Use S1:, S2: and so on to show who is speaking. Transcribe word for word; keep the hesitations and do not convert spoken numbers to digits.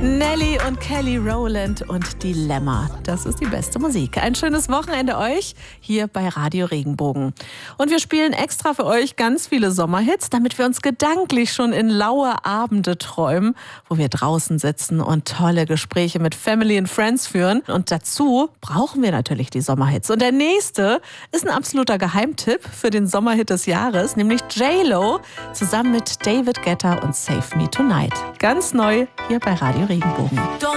S1: Nelly und Kelly Rowland und Dilemma. Das ist die beste Musik. Ein schönes Wochenende euch hier bei Radio Regenbogen. Und wir spielen extra für euch ganz viele Sommerhits, damit wir uns gedanklich schon in laue Abende träumen, wo wir draußen sitzen und tolle Gespräche mit Family and Friends führen. Und dazu brauchen wir natürlich die Sommerhits. Und der nächste ist ein absoluter Geheimtipp für den Sommerhit des Jahres, nämlich J Lo zusammen mit David Guetta und Save Me Tonight. Ganz neu hier bei Radio Regenbogen.